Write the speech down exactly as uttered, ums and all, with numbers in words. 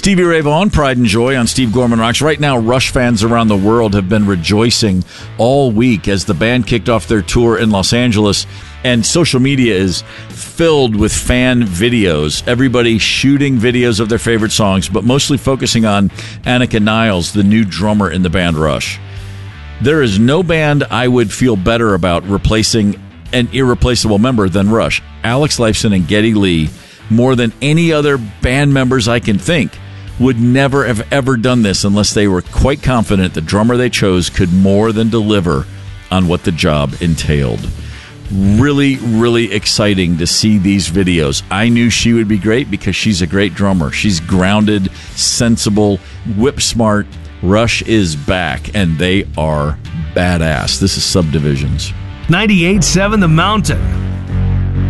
Stevie Ray Vaughan, Pride and Joy on Steve Gorman Rocks. Right now, Rush fans around the world have been rejoicing all week as the band kicked off their tour in Los Angeles, and social media is filled with fan videos. Everybody shooting videos of their favorite songs, but mostly focusing on Annika Niles, the new drummer in the band Rush. There is no band I would feel better about replacing an irreplaceable member than Rush. Alex Lifeson and Geddy Lee, more than any other band members I can think, would never have ever done this unless they were quite confident the drummer they chose could more than deliver on what the job entailed. Really, really exciting to see these videos. I knew she would be great because she's a great drummer. She's grounded, sensible, whip smart. Rush is back, and they are badass. This is Subdivisions. ninety-eight point seven The Mountain.